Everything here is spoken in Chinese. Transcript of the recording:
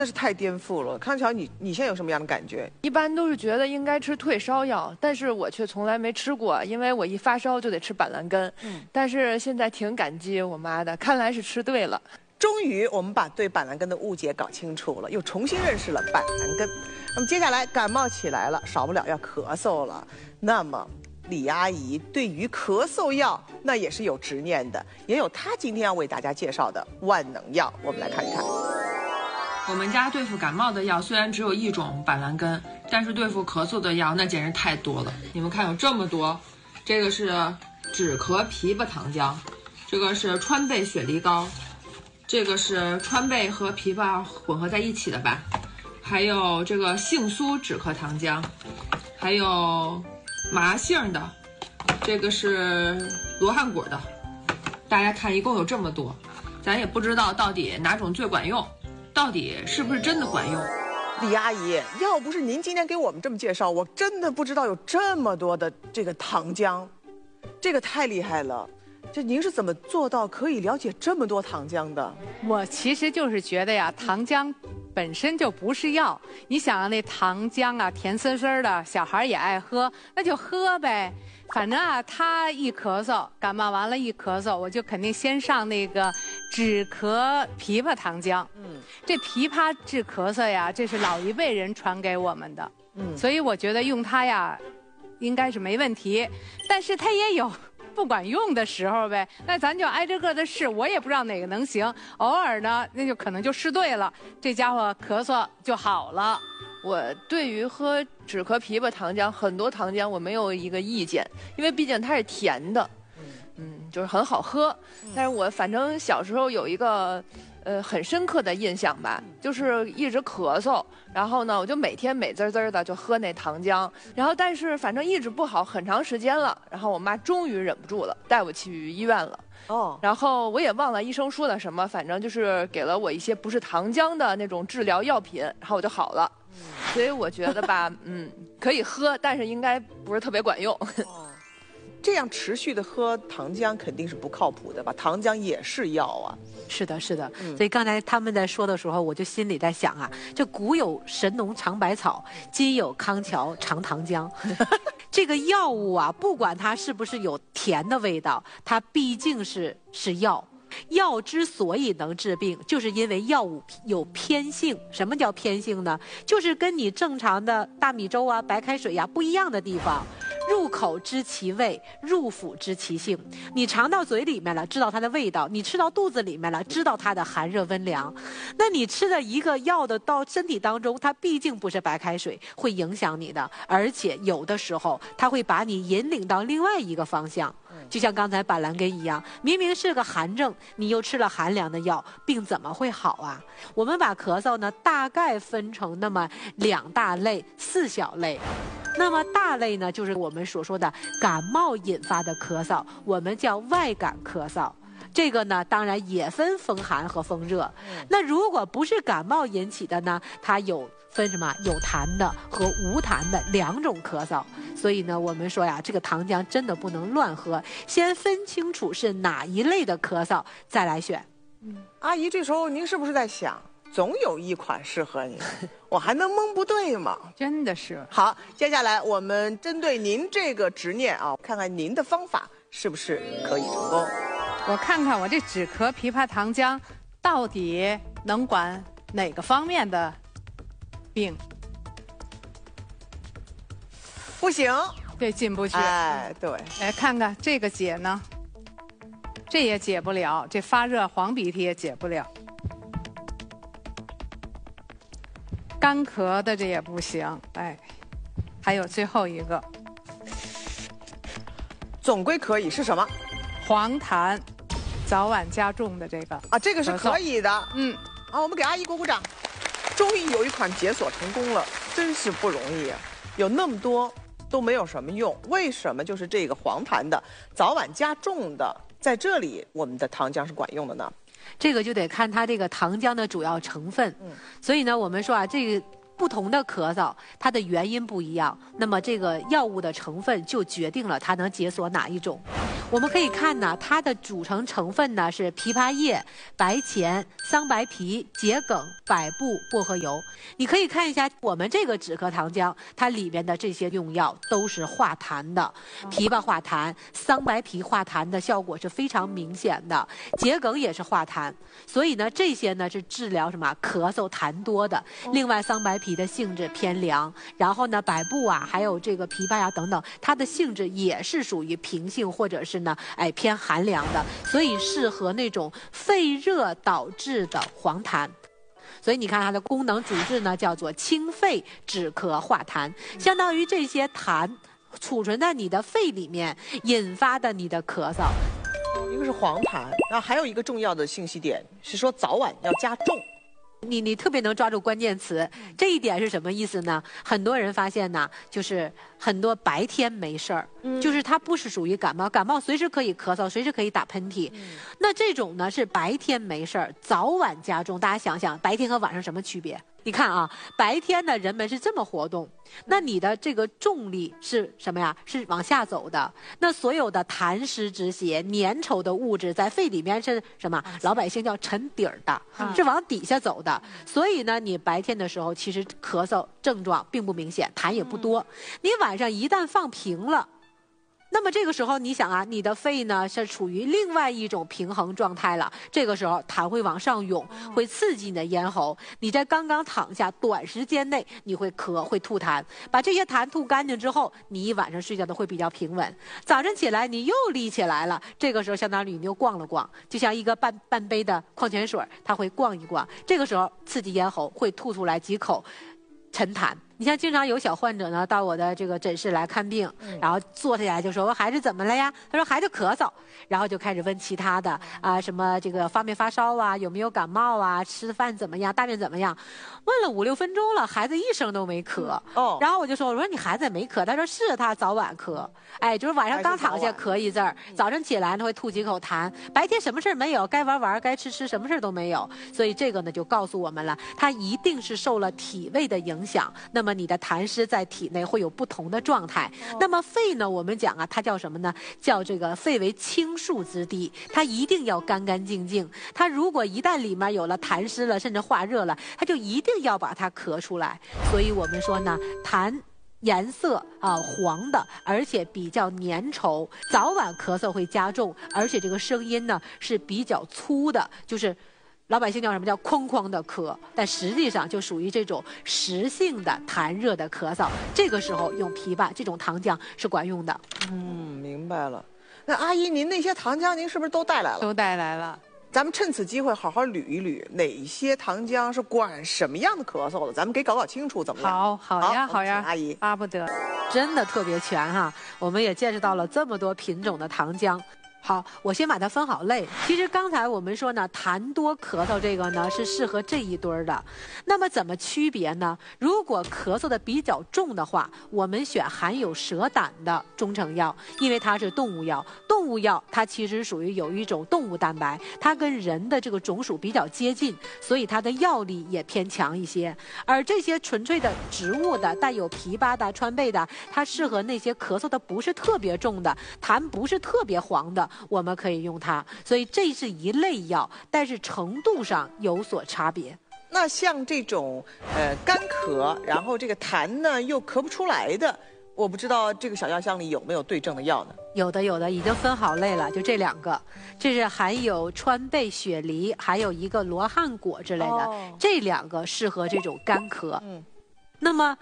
那是太颠覆了。康桥，你现在有什么样的感觉？ 一般都是觉得应该吃退烧药，但是我却从来没吃过，因为我一发烧就得吃板蓝根。但是现在挺感激我妈的，看来是吃对了。 终于，我们把对板蓝根的误解搞清楚了，又重新认识了板蓝根。那么接下来感冒起来了，少不了要咳嗽了。那么李阿姨对于咳嗽药那也是有执念的，也有她今天要为大家介绍的万能药，我们来看一看。 我们家对付感冒的药虽然只有一种板蓝根，但是对付咳嗽的药那简直太多了。你们看有这么多，这个是止咳枇杷糖浆，这个是川贝雪梨膏，这个是川贝和枇杷混合在一起的吧，还有这个杏苏止咳糖浆，还有麻杏的，这个是罗汉果的。大家看一共有这么多，咱也不知道到底哪种最管用，到底是不是真的管用。 李阿姨，要不是您今天给我们这么介绍，我真的不知道有这么多的这个糖浆，这个太厉害了。这您是怎么做到可以了解这么多糖浆的？ 我其实就是觉得呀，糖浆本身就不是药。你想啊，那糖浆啊，甜丝丝的，小孩也爱喝，那就喝呗。反正啊，他一咳嗽，感冒完了一咳嗽，我就肯定先上那个止咳枇杷糖浆。这枇杷治咳嗽呀，这是老一辈人传给我们的。所以我觉得用它呀，应该是没问题。但是它也有不管用的时候呗，那咱就挨着个的试，我也不知道哪个能行。偶尔呢，那就可能就试对了，这家伙咳嗽就好了。 我对于喝止咳枇杷糖浆，很多糖浆我没有一个意见，因为毕竟它是甜的，就是很好喝。但是我反正小时候有一个很深刻的印象吧，就是一直咳嗽，然后呢，我就每天美滋滋的就喝那糖浆，然后但是反正一直不好很长时间了，然后我妈终于忍不住了，带我去医院了。然后我也忘了医生说了什么，反正就是给了我一些不是糖浆的那种治疗药品，然后我就好了。所以我觉得吧，可以喝，但是应该不是特别管用。 这样持续的喝糖浆肯定是不靠谱的吧？糖浆也是药啊。 是的，是的。所以刚才他们在说的时候，我就心里在想啊，这古有神农尝百草，今有康桥尝糖浆。这个药物啊，不管它是不是有甜的味道，它毕竟是药。药之所以能治病，就是因为药物有偏性。什么叫偏性呢？就是跟你正常的大米粥啊、白开水呀不一样的地方。入口知其味，入腹知其性。你尝到嘴里面了，知道它的味道；你吃到肚子里面了，知道它的寒热温凉。那你吃的一个药的到身体当中，它毕竟不是白开水，会影响你的，而且有的时候它会把你引领到另外一个方向。就像刚才板蓝根一样，明明是个寒症，你又吃了寒凉的药，病怎么会好啊？我们把咳嗽呢大概分成那么2大类、4小类。那么大类呢，就是我们所说的感冒引发的咳嗽，我们叫外感咳嗽。这个呢，当然也分风寒和风热。那如果不是感冒引起的呢，它有分什么？有痰的和无痰的2种咳嗽。所以呢，我们说呀，这个糖浆真的不能乱喝，先分清楚是哪一类的咳嗽，再来选。 阿姨，这时候您是不是在想，总有一款适合你，我还能蒙不对吗？ 真的是。 好，接下来我们针对您这个执念啊，看看您的方法是不是可以成功。 我看看我这止咳枇杷糖浆到底能管哪个方面的病？ 不行， 这进不去。 哎，对。 来看看这个解呢，这也解不了，这发热黄鼻涕也解不了，干咳的这也不行。哎，还有最后一个， 总归可以是什么？ 黄痰，早晚加重的这个啊，这个是可以的。我们给阿姨鼓鼓掌，终于有一款解锁成功了，真是不容易啊！有那么多都没有什么用，为什么就是这个黄痰的早晚加重的，在这里我们的糖浆是管用的呢？ 这个就得看它这个糖浆的主要成分。所以呢，我们说啊，这个不同的咳嗽，它的原因不一样，那么这个药物的成分就决定了它能解锁哪一种。 我们可以看呢，它的组成成分呢是枇杷叶、白钱、桑白皮、桔梗、百部、薄荷油。你可以看一下我们这个止咳糖浆，它里面的这些用药都是化痰的，枇杷化痰，桑白皮化痰的效果是非常明显的，桔梗也是化痰。所以呢，这些呢是治疗什么咳嗽痰多的。另外，桑白皮的性质偏凉，然后呢，百部啊，还有这个枇杷呀等等，它的性质也是属于平性或者是呢，偏寒凉的，所以适合那种肺热导致的黄痰。所以你看它的功能主治呢，叫做清肺止咳化痰，相当于这些痰储存在你的肺里面，引发的你的咳嗽。 一个是黄痰，然后还有一个重要的信息点是说早晚要加重。 你特别能抓住关键词，这一点是什么意思呢？很多人发现呢，就是很多白天没事儿，就是它不是属于感冒，感冒随时可以咳嗽，随时可以打喷嚏。那这种呢是白天没事儿，早晚加重。大家想想，白天和晚上什么区别？你看啊，白天呢人们是这么活动，那你的这个重力是什么呀？是往下走的。那所有的痰湿之邪、粘稠的物质在肺里面是什么？老百姓叫沉底儿的，是往底下走的。所以呢，你白天的时候其实咳嗽症状并不明显，痰也不多。你晚上一旦放平了，那么这个时候你想啊，你的肺呢是处于另外一种平衡状态了。这个时候痰会往上涌，会刺激你的咽喉。你在刚刚躺下，短时间内你会咳，会吐痰。把这些痰吐干净之后，你一晚上睡觉都会比较平稳。早晨起来你又立起来了，这个时候相当于你又逛了逛，就像一个半杯的矿泉水，它会逛一逛。这个时候刺激咽喉，会吐出来几口沉痰。你像经常有小患者呢到我的这个诊室来看病，然后坐下来就说我孩子怎么了呀？他说孩子咳嗽，然后就开始问其他的什么这个发没发烧啊，有没有感冒啊，吃饭怎么样，大便怎么样？问了5、6分钟了，孩子一声都没咳。然后我说你孩子也没咳，他说是他早晚咳，就是晚上刚躺下咳一阵儿，早晨起来呢会吐几口痰，白天什么事儿没有，该玩该吃，什么事儿都没有。所以这个呢就告诉我们了，他一定是受了体味的影响。那么你的痰湿在体内会有不同的状态。那么肺呢，我们讲啊，它叫什么呢？叫这个肺为清肃之地，它一定要干干净净。它如果一旦里面有了痰湿了，甚至化热了，它就一定要把它咳出来。所以我们说呢，痰颜色黄的，而且比较粘稠，早晚咳嗽会加重，而且这个声音呢是比较粗的，就是老百姓叫什么叫哐哐的咳，但实际上就属于这种实性的痰热的咳嗽。这个时候用枇杷这种糖浆是管用的。 明白了。那阿姨，您那些糖浆您是不是都带来了？ 都带来了。 咱们趁此机会好好捋一捋，哪些糖浆是管什么样的咳嗽的？咱们给搞清楚，怎么样？ 好呀， 阿姨， 巴不得， 真的特别全哈。我们也见识到了这么多品种的糖浆。好，我先把它分好类。其实刚才我们说呢，痰多咳嗽这个呢是适合这一堆儿的。那么怎么区别呢？如果咳嗽的比较重的话，我们选含有蛇胆的中成药，因为它是动物药。动物药它其实属于有一种动物蛋白，它跟人的这个种属比较接近，所以它的药力也偏强一些。而这些纯粹的植物的，带有枇杷的、川贝的，它适合那些咳嗽的不是特别重的，痰不是特别黄的。我们可以用它，所以这是一类药，但是程度上有所差别。 那像这种干咳，然后这个痰呢又咳不出来的，我不知道这个小药箱里有没有对症的药呢？ 有的，已经分好类了，就这2个，这是含有川贝、雪梨，还有一个罗汉果之类的，这2个适合这种干咳。那么